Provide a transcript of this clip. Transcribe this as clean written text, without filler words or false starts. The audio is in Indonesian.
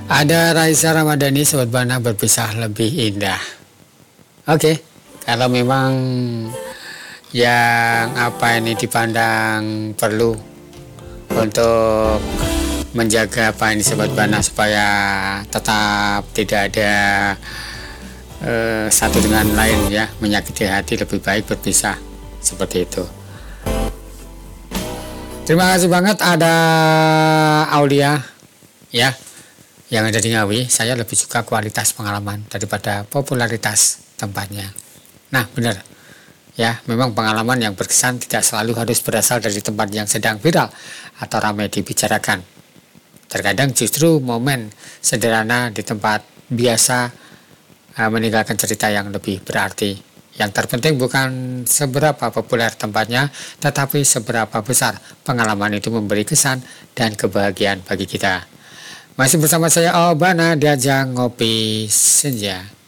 Ada Raisa Ramadhani, Sobat Bana, berpisah lebih indah. Oke, kalau memang yang apa ini dipandang perlu untuk menjaga apa ini Sobat Bana supaya tetap tidak ada satu dengan lain ya menyakiti hati, lebih baik berpisah seperti itu. Terima kasih banget ada Aulia ya yang ada di Ngawi. Saya lebih suka kualitas pengalaman daripada popularitas tempatnya. Nah benar ya, memang pengalaman yang berkesan tidak selalu harus berasal dari tempat yang sedang viral atau ramai dibicarakan. Terkadang justru momen sederhana di tempat biasa meninggalkan cerita yang lebih berarti. Yang terpenting bukan seberapa populer tempatnya, tetapi seberapa besar pengalaman itu memberi kesan dan kebahagiaan bagi kita. Masih bersama saya Obana di ajang Ngopi Senja.